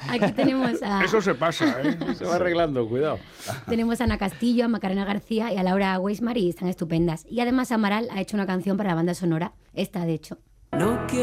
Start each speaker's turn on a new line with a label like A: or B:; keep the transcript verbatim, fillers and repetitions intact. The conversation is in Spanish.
A: Aquí tenemos a...
B: Eso se pasa, ¿eh?
C: Se va arreglando, cuidado.
A: Tenemos a Ana Castillo, a Macarena García y a Laura Weismar y están estupendas. Y además Amaral ha hecho una canción para la banda sonora, esta de hecho.
D: No